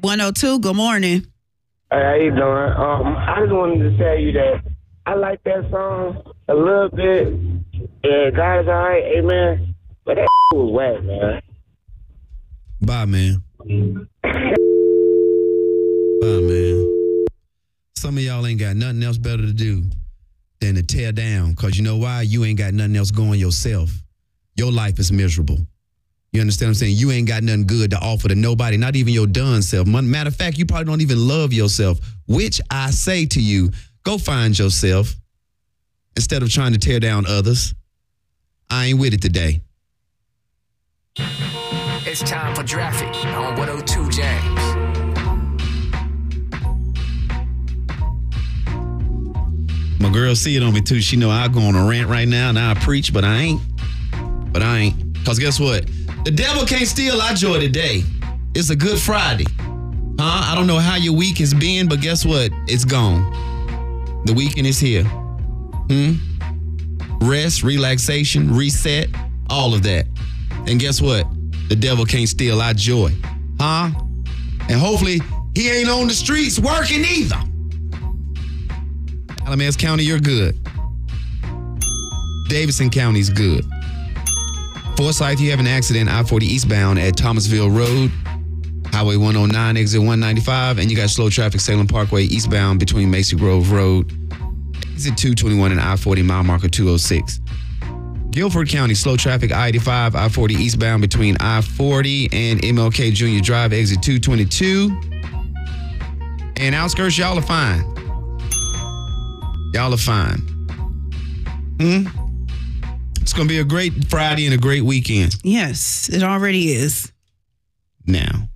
102, good morning. Hey, how you doing? I just wanted to tell you that I like that song a little bit. Yeah, God's all right, amen. But that was whack, man. Bye, man. Bye, man. Some of y'all ain't got nothing else better to do than to tear down. Because you know why? You ain't got nothing else going yourself. Your life is miserable. You understand what I'm saying? You ain't got nothing good to offer to nobody, not even your done self. Matter of fact, you probably don't even love yourself, which I say to you, go find yourself instead of trying to tear down others. I ain't with it today. It's time for Traffic on 102 James. My girl see it on me too. She know I go on a rant right now and I preach, but I ain't. Because guess what? The devil can't steal our joy today. It's a Good Friday. I don't know how your week has been, but guess what? It's gone. The weekend is here. Rest, relaxation, reset, all of that. And guess what? The devil can't steal our joy. And hopefully he ain't on the streets working either. Alamance County, you're good. Davidson County's good. Forsyth, you have an accident, I-40 eastbound at Thomasville Road, Highway 109, exit 195, and you got slow traffic Salem Parkway eastbound between Macy Grove Road, exit 221 and I-40 mile marker 206. Guilford County, slow traffic I-85, I-40 eastbound between I-40 and MLK Junior Drive, exit 222. And outskirts, y'all are fine. Y'all are fine. It's going to be a great Friday and a great weekend. Yes, it already is. Now,